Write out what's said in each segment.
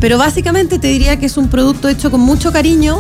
Pero básicamente te diría que es un producto hecho con mucho cariño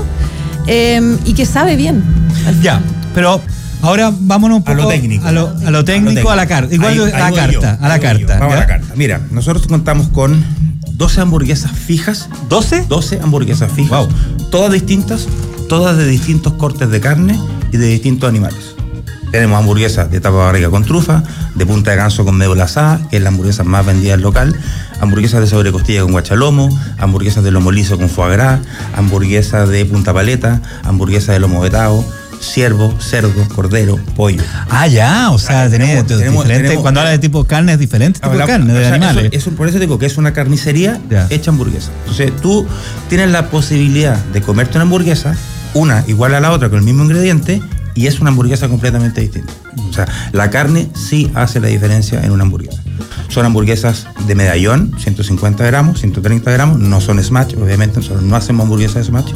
y que sabe bien. Ya, pero ahora vámonos un poco a lo técnico. A lo técnico, a la carta. Igual a la carta. Vamos a la carta. Mira, nosotros contamos con 12 hamburguesas fijas. ¿12? 12 hamburguesas fijas. Wow. Todas distintas, todas de distintos cortes de carne y de distintos animales. Tenemos hamburguesas de tapa barriga con trufa, de punta de ganso con médula asada, que es la hamburguesa más vendida del local, hamburguesas de sobrecostilla con guachalomo, hamburguesas de lomo liso con foie gras, hamburguesas de punta paleta, hamburguesas de lomo vetado, ciervo, cerdo, cordero, pollo. Ah, ya, o sea, tenemos diferentes, cuando habla de tipo de carne es diferente tipo de carne, de animales. Eso, por eso digo que es una carnicería hecha hamburguesa. Entonces tú tienes la posibilidad de comerte una hamburguesa, una igual a la otra con el mismo ingrediente, y es una hamburguesa completamente distinta. O sea, la carne sí hace la diferencia en una hamburguesa. Son hamburguesas de medallón, 150 gramos, 130 gramos, no son smash, obviamente nosotros no hacemos hamburguesas de smash.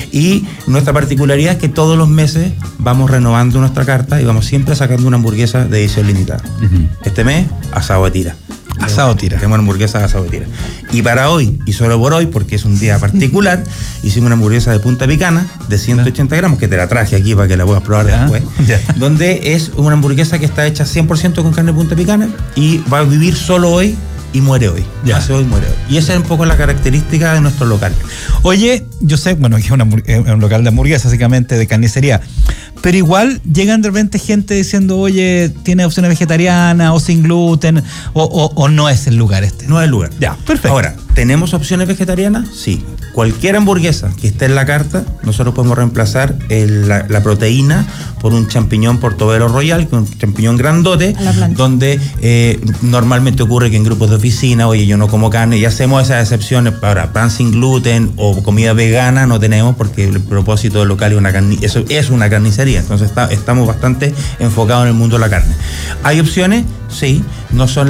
Y nuestra particularidad es que todos los meses vamos renovando nuestra carta y vamos siempre sacando una hamburguesa de edición limitada. Este mes, asado de tira. Asado tira. Tenemos hamburguesas asado de tira. Y para hoy, y solo por hoy, porque es un día particular, hicimos una hamburguesa de punta picana de 180 gramos, que te la traje aquí para que la puedas probar después, donde es una hamburguesa que está hecha 100% con carne de punta picana y va a vivir solo hoy y muere hoy. Hace hoy, muere hoy. Y esa es un poco la característica de nuestro local. Oye, yo sé, bueno, que es un local de hamburguesas, básicamente, de carnicería. Pero igual llegan de repente gente diciendo, oye, ¿tiene opciones vegetarianas o sin gluten? O no es el lugar este. No es el lugar. Ya, perfecto. Ahora, ¿tenemos opciones vegetarianas? Sí. Cualquier hamburguesa que esté en la carta, nosotros podemos reemplazar la proteína por un champiñón portobelo royal, que es un champiñón grandote, donde normalmente ocurre que en grupos de oficina, oye, yo no como carne, y hacemos esas excepciones para pan sin gluten o comida vegana, no tenemos, porque el propósito del local eso es una carnicería. Entonces estamos bastante enfocados en el mundo de la carne. ¿Hay opciones? Sí, no son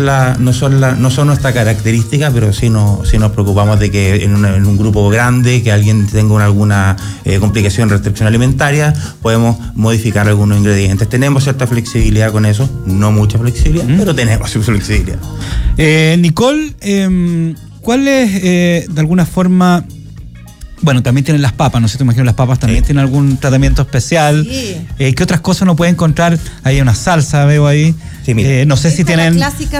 nuestra característica, pero sí nos preocupamos de que en un grupo grande, que alguien tenga alguna complicación, restricción alimentaria, podemos modificar algunos ingredientes. Tenemos cierta flexibilidad con eso, no mucha flexibilidad, pero tenemos flexibilidad. Nicole, ¿cuál es de alguna forma... Bueno, también tienen las papas, no sé, te imagino las papas también tienen algún tratamiento especial. Sí. ¿Qué otras cosas uno puede encontrar? Hay una salsa, veo ahí. Sí, mira. No sé si tienen,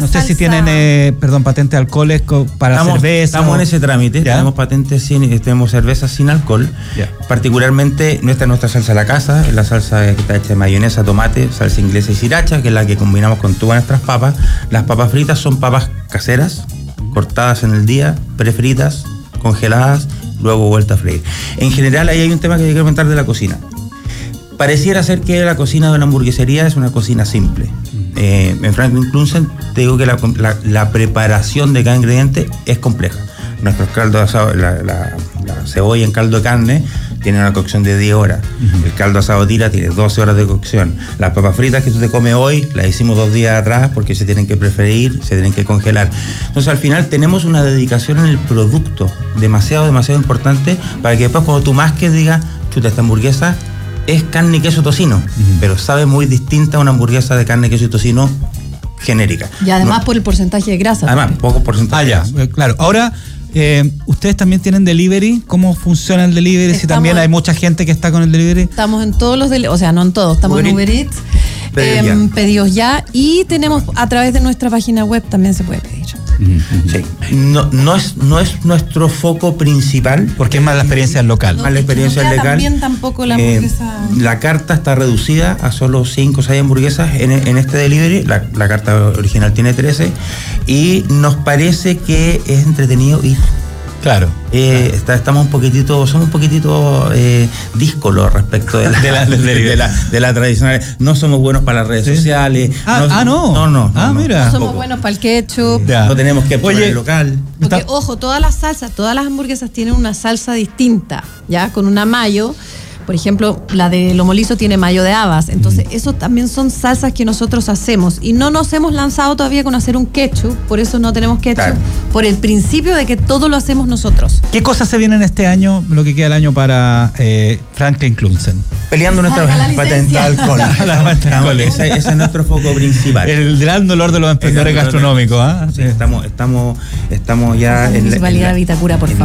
patentes de alcoholes para cerveza. Estamos en ese trámite. Tenemos patentes tenemos cervezas sin alcohol. Particularmente nuestra salsa de la casa, es la salsa que está hecha de mayonesa, tomate, salsa inglesa y sriracha, que es la que combinamos con todas nuestras papas. Las papas fritas son papas caseras, cortadas en el día, prefritas, congeladas, luego vuelta a freír. En general, ahí hay un tema que hay que comentar de la cocina. Pareciera ser que la cocina de una hamburguesería es una cocina simple. En Franklin Clunsen te digo que la preparación de cada ingrediente es compleja. Nuestros caldos asado, la cebolla en caldo de carne tiene una cocción de 10 horas. El caldo asado tira tiene 12 horas de cocción. Las papas fritas que tú te comes hoy, las hicimos 2 días atrás porque se tienen que preferir, se tienen que congelar. Entonces al final tenemos una dedicación en el producto demasiado importante para que después cuando tú masques digas, chuta, esta hamburguesa es carne y queso tocino, pero sabe muy distinta a una hamburguesa de carne, queso y tocino genérica. Y además por el porcentaje de grasa. Además, poco porcentaje. Claro. Ahora, ¿ustedes también tienen delivery? ¿Cómo funciona el delivery? Si también hay mucha gente que está con el delivery. Estamos en todos los o sea, no en todos, estamos en Uber Eats, pedidos ya, y tenemos a través de nuestra página web también se puede pedir. Sí. No es nuestro foco principal. Porque es más la experiencia local. Más la experiencia local. También tampoco la hamburguesa. La carta está reducida a solo 5 o 6 hamburguesas en este delivery. La carta original tiene 13. Y nos parece que es entretenido ir. Claro. Somos un poquitito díscolos respecto de la tradicional. No somos buenos para las redes sociales. No. Mira. No somos buenos para el ketchup. No tenemos que poner el local. Porque, ojo, todas las salsas, todas las hamburguesas tienen una salsa distinta, ¿ya? Con una mayo. Por ejemplo, la de lomo liso tiene mayo de habas. Entonces, eso también son salsas que nosotros hacemos. Y no nos hemos lanzado todavía con hacer un ketchup. Por eso no tenemos ketchup. Claro. Por el principio de que todo lo hacemos nosotros. ¿Qué cosas se vienen este año, lo que queda del año, para Franklin Clunsen? Peleando nuestra patente alcohol. Ese es nuestro foco principal. El gran dolor de los emprendedores gastronómicos. Sí, estamos ya Municipalidad de Vitacura, por favor.